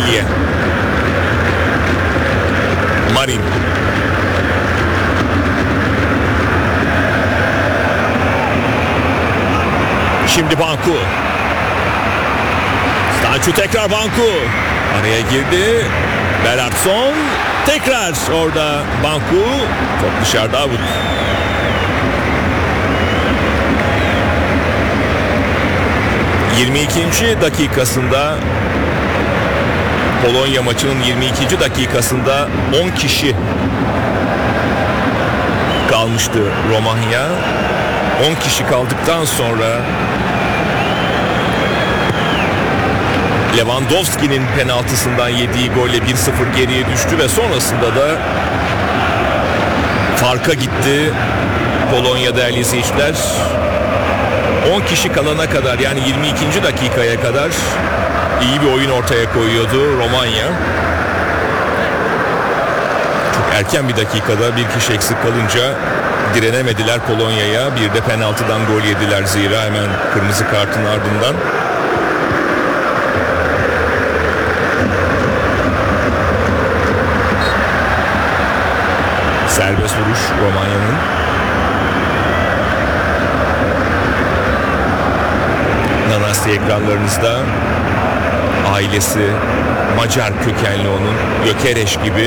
Ilya. Marin. Şimdi Banku. Stancu tekrar Banku. Araya girdi. Belartson. Tekrar orada Banku. Top dışarıda avut. ...22. dakikasında... Polonya maçının 22. dakikasında 10 kişi kalmıştı Romanya. 10 kişi kaldıktan sonra Lewandowski'nin penaltısından yediği golle 1-0 geriye düştü ve sonrasında da farka gitti Polonya değerli izleyiciler. 10 kişi kalana kadar, yani 22. dakikaya kadar iyi bir oyun ortaya koyuyordu Romanya. Çok erken bir dakikada bir kişi eksik kalınca direnemediler Polonya'ya. Bir de penaltıdan gol yediler zira hemen kırmızı kartın ardından. Serbest vuruş Romanya'nın. Nanasi ekranlarınızda. Ailesi Macar kökenli onun, Gyökeres gibi.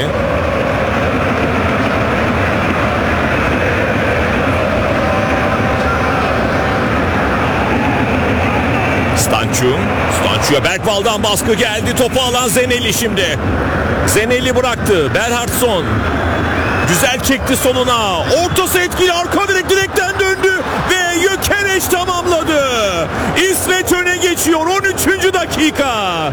Stancu'ya Bergval'dan baskı geldi. Topu alan Zeneli şimdi. Zeneli bıraktı. Belartson. Güzel çekti soluna. Ortası etkili. Arka direkten döndü. Ve Gyökeres tamamladı. İsveç öne geçiyor. 13. dakika.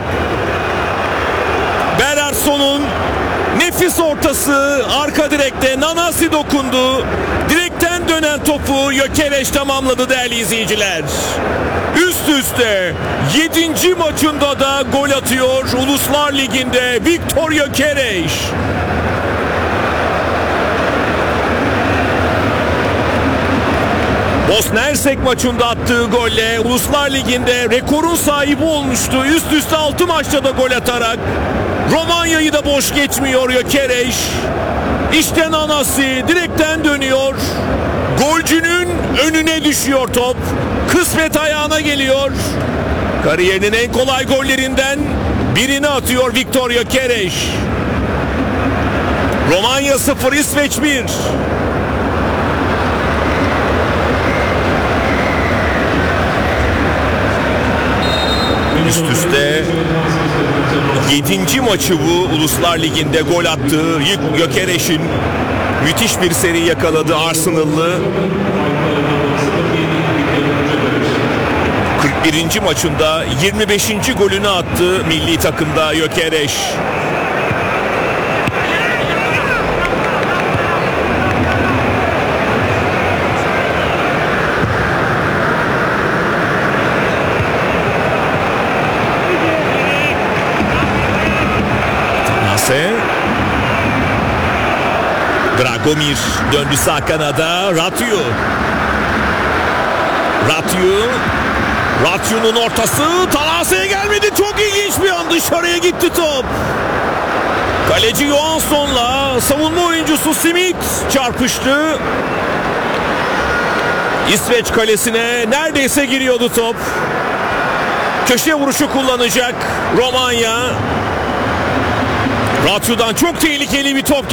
Belartson'un nefis ortası arka direkte. Nanasi dokundu. Direkten dönen topu Gyökeres tamamladı değerli izleyiciler. Üst üste 7. maçında da gol atıyor Uluslar Ligi'nde Viktor Gyökeres. Bosna Hersek maçında attığı golle Uluslar Ligi'nde rekorun sahibi olmuştu. Üst üste 6 maçta da gol atarak Romanya'yı da boş geçmiyor Gyökeres. İşte Nanasi direkten dönüyor. Golcünün önüne düşüyor top. Kısmet ayağına geliyor. Kariyerinin en kolay gollerinden birini atıyor Viktor Gyökeres. Romanya 0, İsveç 1. Üst üste 7. maçı bu Uluslar Ligi'nde gol attığı Gyökeres'in müthiş bir seri yakaladı Arsenal'lı. 41. maçında 25. golünü attı milli takımda Gyökeres. Dragomir döndü sağ kanada. Ratyu'nun ortası Tanase'ye gelmedi. Çok ilginç bir an, dışarıya gitti top. Kaleci Johansson'la savunma oyuncusu Smith çarpıştı. İsveç kalesine neredeyse giriyordu top. Köşe vuruşu kullanacak Romanya. Ratyu'dan çok tehlikeli bir top